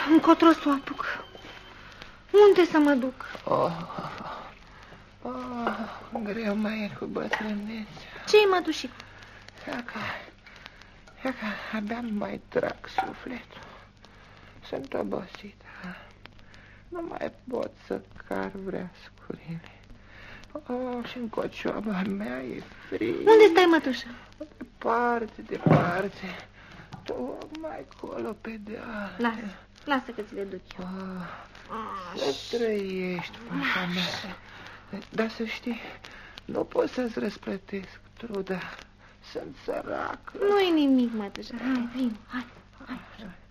încotro să o apuc? Unde să mă duc? Greu mai e cu bătrânețea. Ce-i, mătușică? Ia că abia mai trag sufletul. Sunt obosită. Nu mai pot să car vreascurile. Și în cocioaba mea e frig. Unde stai, mătușă? Departe. Tocmai acolo pe deal. Lasă că ți le duc eu. Să trăiești, fata mea. Dar să știi, nu pot să-ți răsplătesc truda. Sunt săracă. Nu-i nimic, mătușă. Hai, vin, hai.